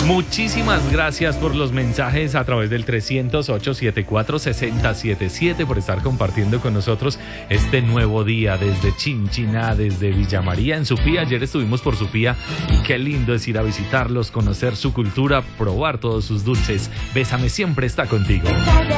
Muchísimas gracias por los mensajes a través del 308-74-6077, por estar compartiendo con nosotros este nuevo día desde Chinchiná, desde Villa María en Supía. Ayer estuvimos por Supía y qué lindo es ir a visitarlos, conocer su cultura, probar todos sus dulces. Bésame siempre está contigo.